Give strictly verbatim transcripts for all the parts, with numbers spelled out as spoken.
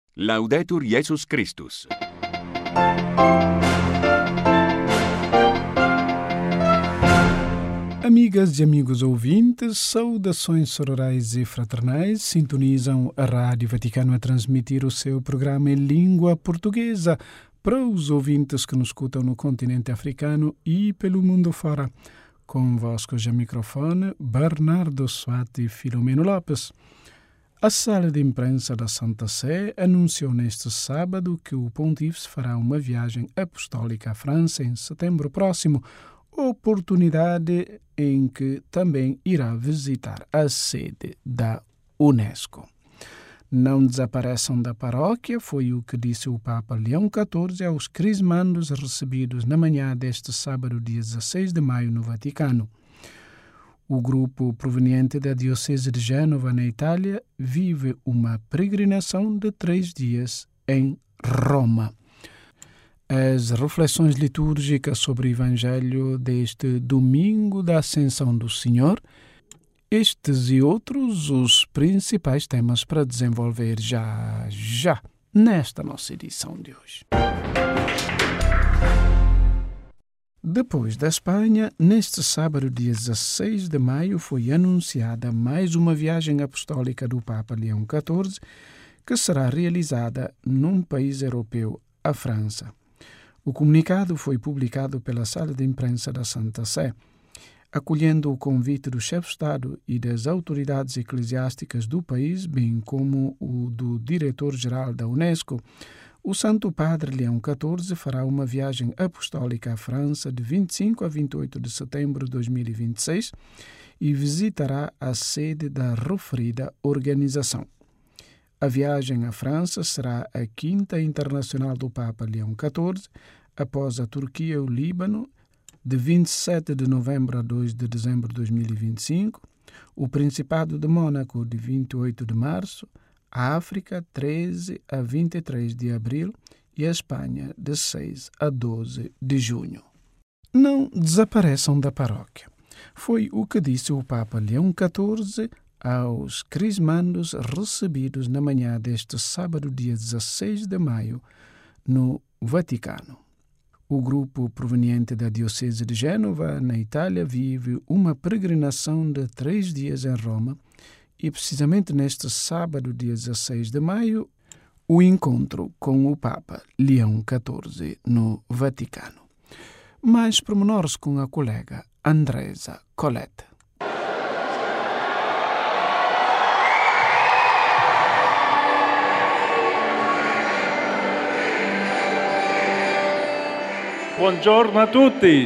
Laudetur Jesus Christus. Amigas e amigos ouvintes, saudações sororais e fraternais, sintonizam a Rádio Vaticano a transmitir o seu programa em língua portuguesa para os ouvintes que nos escutam no continente africano e pelo mundo fora. Convosco já microfone, Bernardo Suati e Filomeno Lopes. A sala de imprensa da Santa Sé anunciou neste sábado que o Pontífice fará uma viagem apostólica à França em setembro próximo, oportunidade em que também irá visitar a sede da Unesco. Não desapareçam da paróquia, foi o que disse o Papa Leão catorze aos crismandos recebidos na manhã deste sábado, dia dezesseis de maio, no Vaticano. O grupo proveniente da Diocese de Gênova, na Itália, vive uma peregrinação de três dias em Roma. As reflexões litúrgicas sobre o Evangelho deste domingo da Ascensão do Senhor, estes e outros os principais temas para desenvolver já, já, nesta nossa edição de hoje. Depois da Espanha, neste sábado, dia dezesseis de maio, foi anunciada mais uma viagem apostólica do Papa Leão catorze, que será realizada num país europeu, a França. O comunicado foi publicado pela Sala de Imprensa da Santa Sé. Acolhendo o convite do chefe de Estado e das autoridades eclesiásticas do país, bem como o do diretor-geral da Unesco, o Santo Padre Leão catorze fará uma viagem apostólica à França de vinte e cinco a vinte e oito de setembro de dois mil e vinte e seis e visitará a sede da referida organização. A viagem à França será a quinta internacional do Papa Leão catorze, após a Turquia e o Líbano, de vinte e sete de novembro a dois de dezembro de dois mil e vinte e cinco, o Principado de Mônaco, de vinte e oito de março, a África, treze a vinte e três de abril, e a Espanha, de seis a doze de junho. Não desapareçam da paróquia. Foi o que disse o Papa Leão catorze aos crismandos recebidos na manhã deste sábado, dia dezesseis de maio, no Vaticano. O grupo proveniente da Diocese de Gênova, na Itália, vive uma peregrinação de três dias em Roma e, precisamente neste sábado, dia dezesseis de maio, o encontro com o Papa Leão catorze no Vaticano. Mais pormenores com a colega Andresa Colette. Buongiorno a tutti.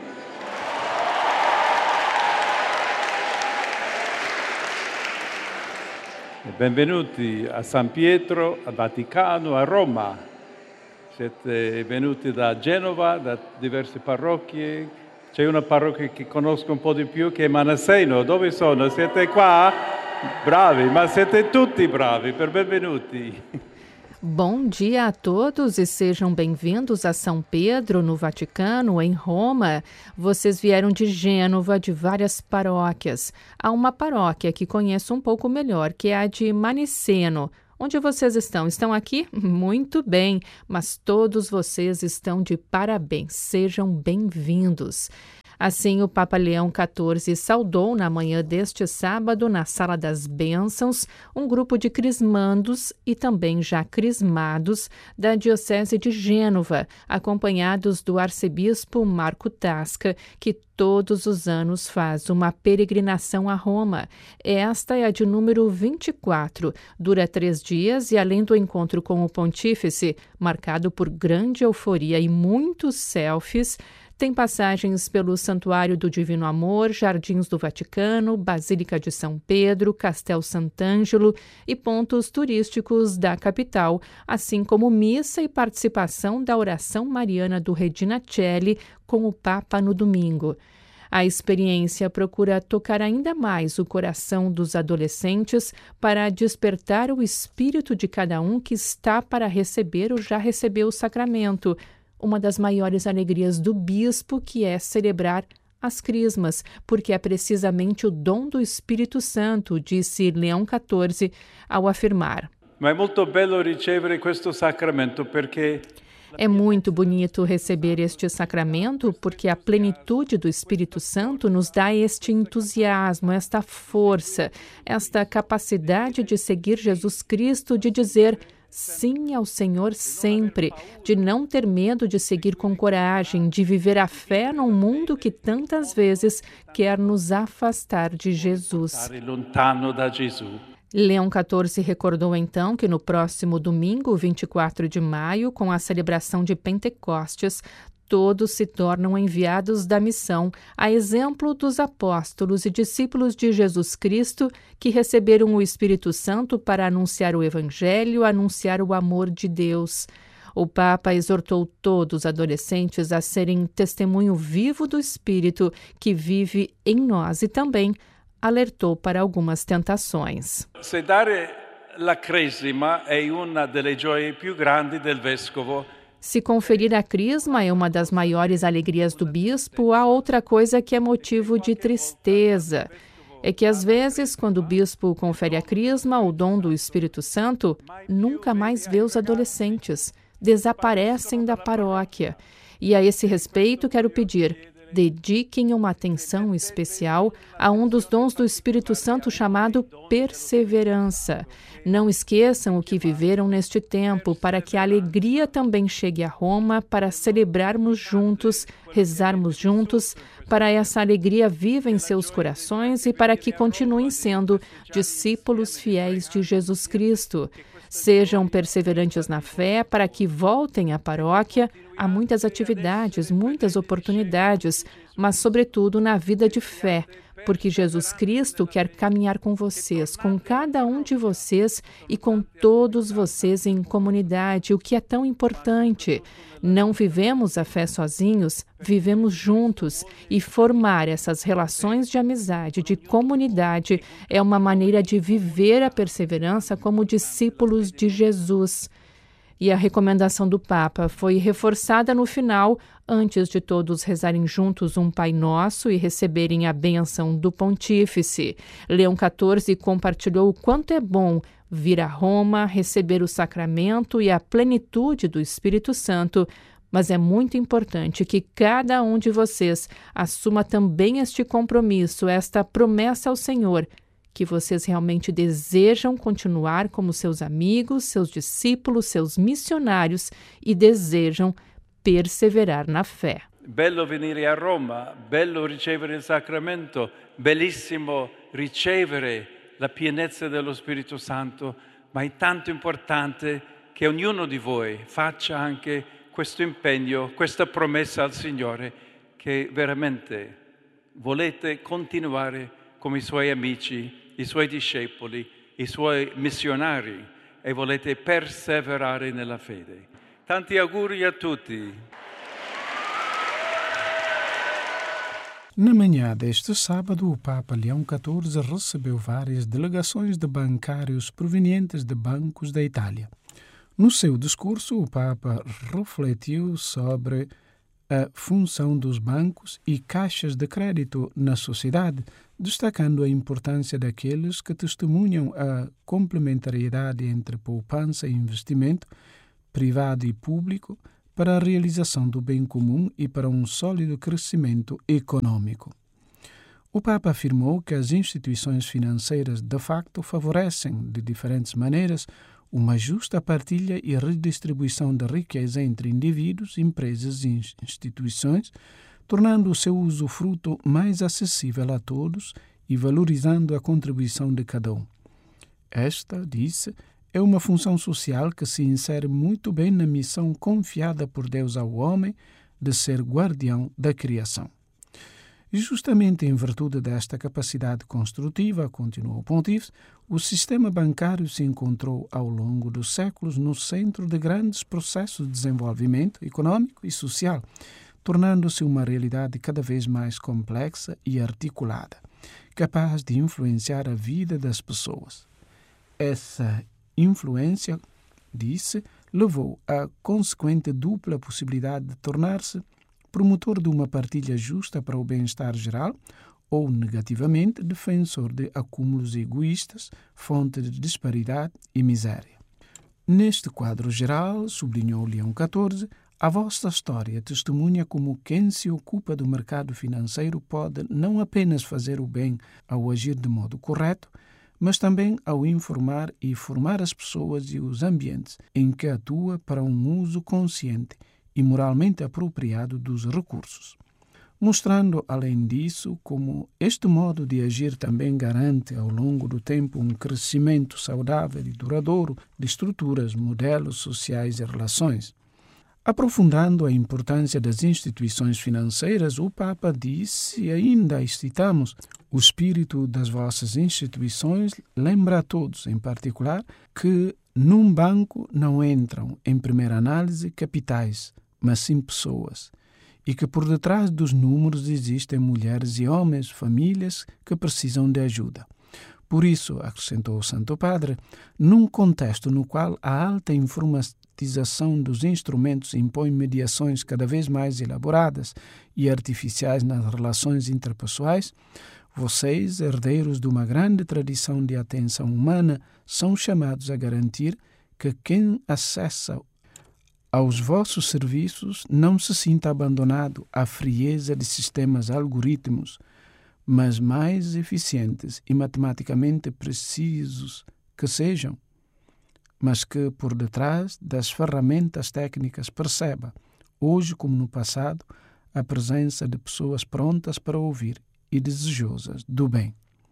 Benvenuti a San Pietro, a Vaticano, a Roma. Siete venuti da Genova, da diverse parrocchie. C'è una parrocchia che conosco un po' di più che è Manasseno. Dove sono? Siete qua? Bravi, ma siete tutti bravi, per benvenuti. Bom dia a todos e sejam bem-vindos a São Pedro, no Vaticano, em Roma. Vocês vieram de Gênova, de várias paróquias. Há uma paróquia que conheço um pouco melhor, que é a de Maniceno. Onde vocês estão? Estão aqui? Muito bem, mas todos vocês estão de parabéns. Sejam bem-vindos. Assim, o Papa Leão catorze saudou na manhã deste sábado, na Sala das Bênçãos, um grupo de crismandos e também já crismados da Diocese de Gênova, acompanhados do arcebispo Marco Tasca, que todos os anos faz uma peregrinação a Roma. Esta é a de número vinte e quatro. Dura três dias e, além do encontro com o Pontífice, marcado por grande euforia e muitos selfies, tem passagens pelo Santuário do Divino Amor, Jardins do Vaticano, Basílica de São Pedro, Castel Sant'Angelo e pontos turísticos da capital, assim como missa e participação da oração mariana do Regina Coeli com o Papa no domingo. A experiência procura tocar ainda mais o coração dos adolescentes para despertar o espírito de cada um que está para receber ou já recebeu o sacramento, uma das maiores alegrias do bispo, que é celebrar as crismas, porque é precisamente o dom do Espírito Santo, disse Leão catorze, ao afirmar: Ma è molto bello ricevere questo sacramento perché É muito bonito receber este sacramento, porque a plenitude do Espírito Santo nos dá este entusiasmo, esta força, esta capacidade de seguir Jesus Cristo, de dizer sim ao Senhor sempre, de não ter medo de seguir com coragem, de viver a fé num mundo que tantas vezes quer nos afastar de Jesus. stare lontano da Gesù. Leão quatorze recordou então que no próximo domingo, vinte e quatro de maio, com a celebração de Pentecostes, todos se tornam enviados da missão, a exemplo dos apóstolos e discípulos de Jesus Cristo que receberam o Espírito Santo para anunciar o Evangelho, anunciar o amor de Deus. O Papa exortou todos os adolescentes a serem testemunho vivo do Espírito que vive em nós e também alertou para algumas tentações. Se dare la cresima è una delle gioie più grandi del vescovo. Se conferir a crisma é uma das maiores alegrias do bispo, há outra coisa que é motivo de tristeza. É que, às vezes, quando o bispo confere a crisma, o dom do Espírito Santo, nunca mais vê os adolescentes. Desaparecem da paróquia. E a esse respeito, quero pedir: dediquem uma atenção especial a um dos dons do Espírito Santo chamado perseverança. Não esqueçam o que viveram neste tempo, para que a alegria também chegue a Roma, para celebrarmos juntos, rezarmos juntos, para essa alegria viva em seus corações e para que continuem sendo discípulos fiéis de Jesus Cristo. Sejam perseverantes na fé para que voltem à paróquia. Há muitas atividades, muitas oportunidades, mas sobretudo na vida de fé, porque Jesus Cristo quer caminhar com vocês, com cada um de vocês e com todos vocês em comunidade, o que é tão importante. Não vivemos a fé sozinhos, vivemos juntos, e formar essas relações de amizade, de comunidade, é uma maneira de viver a perseverança como discípulos de Jesus. E a recomendação do Papa foi reforçada no final, antes de todos rezarem juntos um Pai Nosso e receberem a bênção do Pontífice. Leão quatorze compartilhou o quanto é bom vir a Roma, receber o sacramento e a plenitude do Espírito Santo, mas é muito importante que cada um de vocês assuma também este compromisso, esta promessa ao Senhor, que vocês realmente desejam continuar como seus amigos, seus discípulos, seus missionários e desejam perseverar na fé. Bello venire a Roma, bello ricevere il sacramento, bellissimo ricevere la pienezza dello Spirito Santo, ma è tanto importante che ognuno di voi faccia anche questo impegno, questa promessa al Signore, che veramente volete continuare come i suoi amici, i suoi discepoli, i suoi missionari e volete perseverare nella fede. Tanti auguri a tutti. Na manhã deste sábado, o Papa Leão quatorze recebeu várias delegações de bancários provenientes de bancos da Itália. No seu discurso, o Papa refletiu sobre a função dos bancos e caixas de crédito na sociedade, destacando a importância daqueles que testemunham a complementariedade entre poupança e investimento, privado e público, para a realização do bem comum e para um sólido crescimento econômico. O Papa afirmou que as instituições financeiras de facto favorecem, de diferentes maneiras, uma justa partilha e redistribuição da riqueza entre indivíduos, empresas e instituições, tornando o seu usufruto mais acessível a todos e valorizando a contribuição de cada um. Esta, disse, é uma função social que se insere muito bem na missão confiada por Deus ao homem de ser guardião da criação. E justamente em virtude desta capacidade construtiva, continuou o Pontífice, o sistema bancário se encontrou ao longo dos séculos no centro de grandes processos de desenvolvimento econômico e social, tornando-se uma realidade cada vez mais complexa e articulada, capaz de influenciar a vida das pessoas. Essa influência, disse, levou à consequente dupla possibilidade de tornar-se promotor de uma partilha justa para o bem-estar geral ou, negativamente, defensor de acúmulos egoístas, fonte de disparidade e miséria. Neste quadro geral, sublinhou Leão catorze, a vossa história testemunha como quem se ocupa do mercado financeiro pode não apenas fazer o bem ao agir de modo correto, mas também ao informar e formar as pessoas e os ambientes em que atua para um uso consciente e moralmente apropriado dos recursos. Mostrando, além disso, como este modo de agir também garante ao longo do tempo um crescimento saudável e duradouro de estruturas, modelos sociais e relações. Aprofundando a importância das instituições financeiras, o Papa disse, e ainda aí citamos, o espírito das vossas instituições lembra a todos, em particular, que num banco não entram, em primeira análise, capitais, mas sim pessoas, e que por detrás dos números existem mulheres e homens, famílias que precisam de ajuda. Por isso, acrescentou o Santo Padre, num contexto no qual a alta informatização dos instrumentos impõe mediações cada vez mais elaboradas e artificiais nas relações interpessoais, vocês, herdeiros de uma grande tradição de atenção humana, são chamados a garantir que quem acessa aos vossos serviços não se sinta abandonado à frieza de sistemas algoritmos, mas mais eficientes e matematicamente precisos que sejam, mas que por detrás das ferramentas técnicas perceba, hoje como no passado, a presença de pessoas prontas para ouvir e desejosas do bem.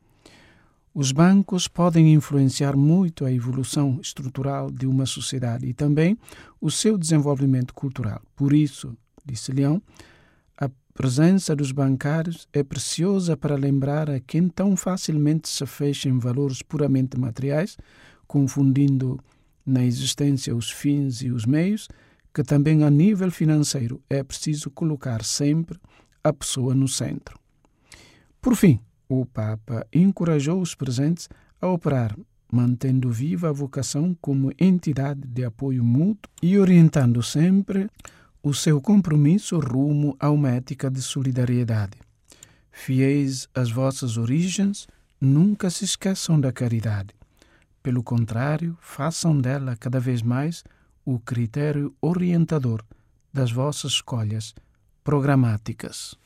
Os bancos podem influenciar muito a evolução estrutural de uma sociedade e também o seu desenvolvimento cultural. Por isso, disse Leão, a presença dos bancários é preciosa para lembrar a quem tão facilmente se fecha em valores puramente materiais, confundindo na existência os fins e os meios, que também a nível financeiro é preciso colocar sempre a pessoa no centro. Por fim, o Papa encorajou os presentes a operar, mantendo viva a vocação como entidade de apoio mútuo e orientando sempre o seu compromisso rumo a uma ética de solidariedade. Fiéis às vossas origens, nunca se esqueçam da caridade. Pelo contrário, façam dela cada vez mais o critério orientador das vossas escolhas programáticas.